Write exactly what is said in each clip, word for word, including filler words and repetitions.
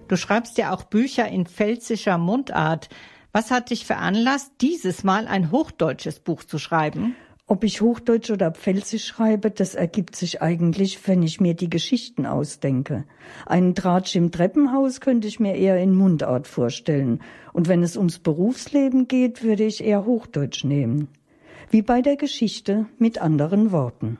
Du schreibst ja auch Bücher in pfälzischer Mundart. Was hat dich veranlasst, dieses Mal ein hochdeutsches Buch zu schreiben? Ob ich Hochdeutsch oder Pfälzisch schreibe, das ergibt sich eigentlich, wenn ich mir die Geschichten ausdenke. Einen Tratsch im Treppenhaus könnte ich mir eher in Mundart vorstellen. Und wenn es ums Berufsleben geht, würde ich eher Hochdeutsch nehmen. Wie bei der Geschichte mit anderen Worten.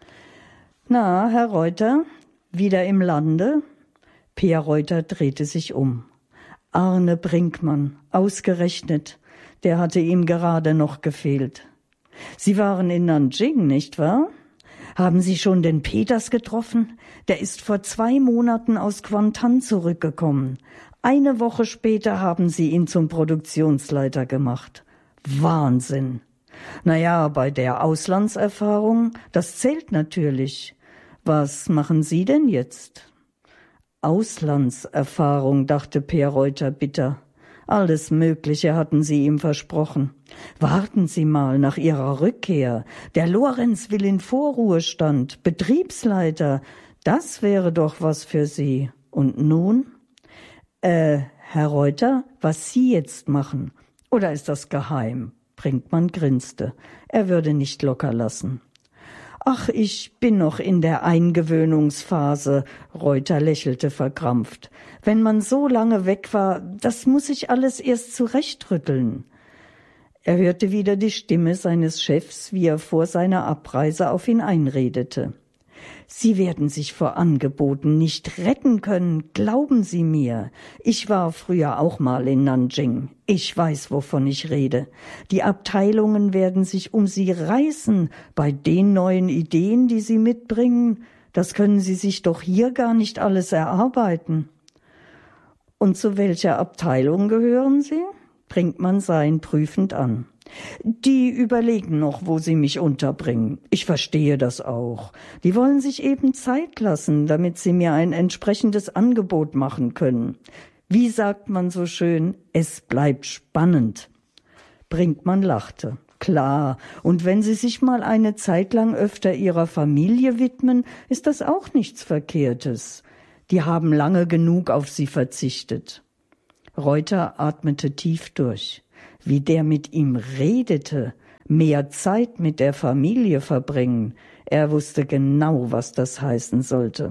Na, Herr Reuter, wieder im Lande? Peer Reuter drehte sich um. Arne Brinkmann, ausgerechnet, der hatte ihm gerade noch gefehlt. Sie waren in Nanjing, nicht wahr? Haben Sie schon den Peters getroffen? Der ist vor zwei Monaten aus Kuantan zurückgekommen. Eine Woche später haben Sie ihn zum Produktionsleiter gemacht. Wahnsinn! Naja, bei der Auslandserfahrung, das zählt natürlich. Was machen Sie denn jetzt? Auslandserfahrung, dachte Peer Reuter bitter. Alles Mögliche hatten sie ihm versprochen. Warten Sie mal nach Ihrer Rückkehr. Der Lorenz will in Vorruhestand, Betriebsleiter. Das wäre doch was für Sie. Und nun? Äh, Herr Reuter, was Sie jetzt machen? Oder ist das geheim? Brinkmann grinste. Er würde nicht locker lassen. Ach, ich bin noch in der Eingewöhnungsphase, Reuter lächelte verkrampft. Wenn man so lange weg war, das muss ich alles erst zurechtrütteln. Er hörte wieder die Stimme seines Chefs, wie er vor seiner Abreise auf ihn einredete. Sie werden sich vor Angeboten nicht retten können, glauben Sie mir. Ich war früher auch mal in Nanjing. Ich weiß, wovon ich rede. Die Abteilungen werden sich um Sie reißen bei den neuen Ideen, die Sie mitbringen. Das können Sie sich doch hier gar nicht alles erarbeiten. Und zu welcher Abteilung gehören Sie? Brinkmann sah ihn prüfend an. Die überlegen noch, wo sie mich unterbringen. Ich verstehe das auch. Die wollen sich eben Zeit lassen, damit sie mir ein entsprechendes Angebot machen können. Wie sagt man so schön, es bleibt spannend. Brinkmann lachte. Klar, und wenn Sie sich mal eine Zeit lang öfter Ihrer Familie widmen, ist das auch nichts Verkehrtes. Die haben lange genug auf Sie verzichtet. Reuter atmete tief durch. Wie der mit ihm redete, mehr Zeit mit der Familie verbringen. Er wusste genau, was das heißen sollte.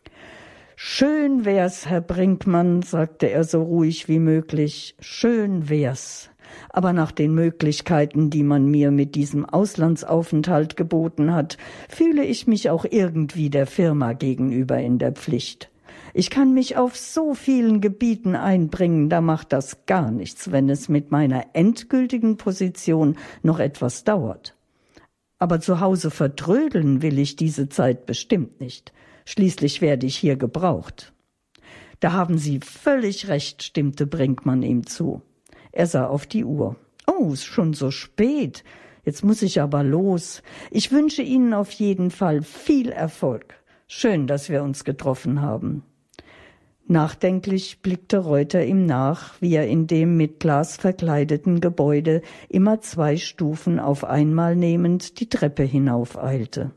Schön wär's, Herr Brinkmann, sagte er so ruhig wie möglich. Schön wär's. Aber nach den Möglichkeiten, die man mir mit diesem Auslandsaufenthalt geboten hat, fühle ich mich auch irgendwie der Firma gegenüber in der Pflicht. Ich kann mich auf so vielen Gebieten einbringen, da macht das gar nichts, wenn es mit meiner endgültigen Position noch etwas dauert. Aber zu Hause vertrödeln will ich diese Zeit bestimmt nicht. Schließlich werde ich hier gebraucht. Da haben Sie völlig recht, stimmte Brinkmann ihm zu. Er sah auf die Uhr. Oh, ist schon so spät. Jetzt muss ich aber los. Ich wünsche Ihnen auf jeden Fall viel Erfolg. Schön, dass wir uns getroffen haben. Nachdenklich blickte Reuter ihm nach, wie er in dem mit Glas verkleideten Gebäude immer zwei Stufen auf einmal nehmend die Treppe hinaufeilte.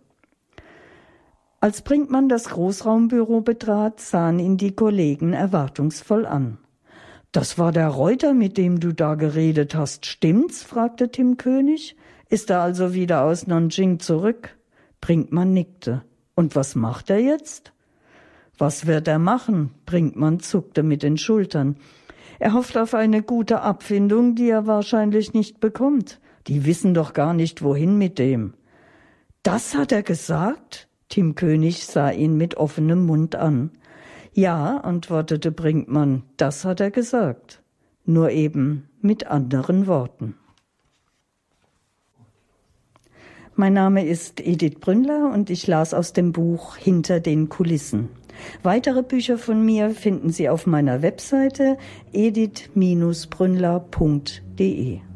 Als Brinkmann das Großraumbüro betrat, sahen ihn die Kollegen erwartungsvoll an. »Das war der Reuter, mit dem du da geredet hast, stimmt's?« fragte Tim König. »Ist er also wieder aus Nanjing zurück?« Brinkmann nickte. »Und was macht er jetzt?« »Was wird er machen?« Brinkmann zuckte mit den Schultern. »Er hofft auf eine gute Abfindung, die er wahrscheinlich nicht bekommt. Die wissen doch gar nicht, wohin mit dem.« »Das hat er gesagt?« Tim König sah ihn mit offenem Mund an. »Ja«, antwortete Brinkmann, »das hat er gesagt. Nur eben mit anderen Worten.« Mein Name ist Edith Brünnler und ich las aus dem Buch Hinter den Kulissen. Weitere Bücher von mir finden Sie auf meiner Webseite edith Bindestrich brünnler punkt de.